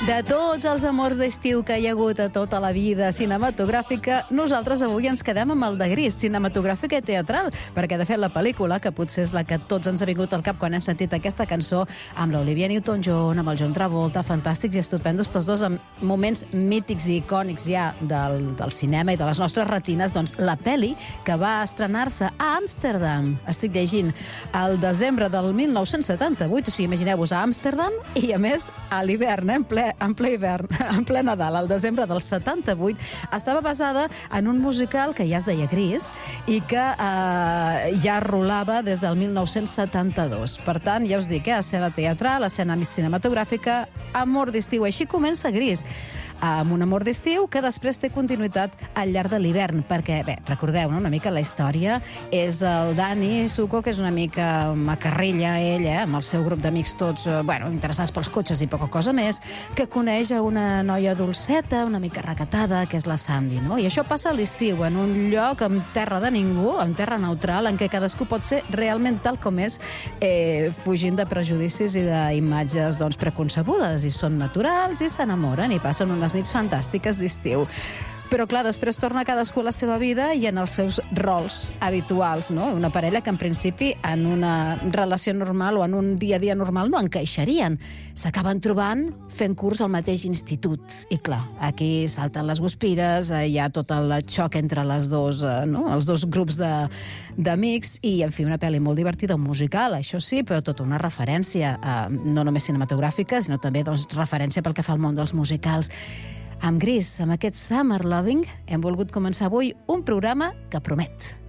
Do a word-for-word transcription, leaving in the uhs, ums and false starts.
De tots els amors d'estiu que hi ha hagut a tota la vida cinematogràfica, nosaltres avui ens quedem amb el de Gris, cinematogràfica i teatral, perquè de fet la pel·lícula, que potser és la que tots ens ha vingut al cap quan hem sentit aquesta cançó, amb l'Olivia Newton-John, amb el John Travolta, fantàstics i estupendos, tots dos amb moments mítics i icònics ja del, del cinema i de les nostres retines, doncs la pel·li que va estrenar-se a Amsterdam, estic llegint, al desembre del mil nou-cents setanta-vuit, o sigui, imagineu-vos a Amsterdam i a més a l'hivern, eh, en ple en ple hivern, en ple Nadal, al desembre del setanta-vuit, estava basada en un musical que ja es deia Gris i que eh, ja rolava des del mil nou-cents setanta-dos. Per tant, ja us dic, eh, escena teatral, escena cinematogràfica, amor d'estiu. Així comença Gris, amb un amor d'estiu que després té continuïtat al llarg de l'hivern, perquè, bé, recordeu, no? Una mica la història és el Dani Zuko, que és una mica macarrilla, ell, eh, amb el seu grup d'amics tots, eh, bueno, interessats pels cotxes i poca cosa més, que coneix a una noia dolceta, una mica recatada, que és la Sandy, no? I això passa a l'estiu, en un lloc amb terra de ningú, amb terra neutral, en què cadascú pot ser realment tal com és, eh, fugint de prejudicis i d'imatges, doncs, preconcebudes, i són naturals, i s'enamoren, i passen unes nits fantàstiques d'estiu. Però, clar, després torna cadascú a la seva vida i en els seus rols habituals, no? Una parella que, en principi, en una relació normal o en un dia a dia normal no encaixarien. S'acaben trobant fent curs al mateix institut. I, clar, aquí salten les guspires, hi ha tot el xoc entre les dos, no? Els dos grups de, d'amics i, en fi, una pel·li molt divertida, un musical, això sí, però tota una referència, eh, no només cinematogràfica, sinó també, doncs, referència pel que fa al món dels musicals. Amb Gris, amb aquest Summer Loving, hem volgut començar avui un programa que promet.